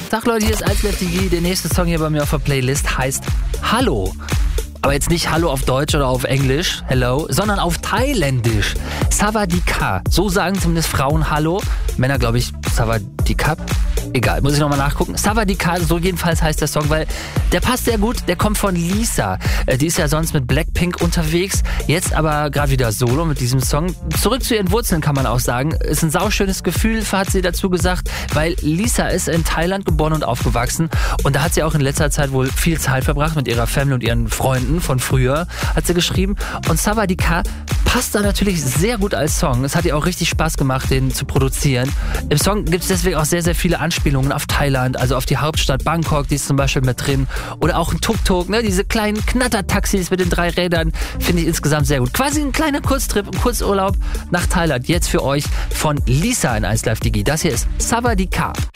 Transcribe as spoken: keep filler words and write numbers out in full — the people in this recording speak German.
Tag Leute, hier ist Eisbär Digi. Der nächste Song hier bei mir auf der Playlist heißt Hallo. Aber jetzt nicht Hallo auf Deutsch oder auf Englisch, Hello, sondern auf Thailändisch. Savadika. So sagen zumindest Frauen Hallo. Männer, glaube ich, Savadikap. Egal, muss ich nochmal nachgucken. Savadika, so jedenfalls heißt der Song, weil der passt sehr gut. Der kommt von Lisa. Äh, die ist ja sonst mit Blackpink unterwegs. Jetzt aber gerade wieder solo mit diesem Song. Zurück zu ihren Wurzeln, kann man auch sagen. Ist ein sauschönes Gefühl, hat sie dazu gesagt, weil Lisa ist in Thailand geboren und aufgewachsen. Und da hat sie auch in letzter Zeit wohl viel Zeit verbracht mit ihrer Family und ihren Freunden von früher, hat sie geschrieben. Und Savadika passt da natürlich sehr gut als Song. Es hat ihr auch richtig Spaß gemacht, den zu produzieren. Im Song gibt es deswegen auch sehr, sehr viele Anspielungen auf Thailand, also auf die Hauptstadt Bangkok, die ist zum Beispiel mit drin. Oder auch ein Tuk-Tuk, ne? Diese kleinen Knattertaxis mit den drei Rädern, finde ich insgesamt sehr gut. Quasi ein kleiner Kurztrip, ein Kurzurlaub nach Thailand. Jetzt für euch von Lisa in eins Live Digi. Das hier ist Savadika.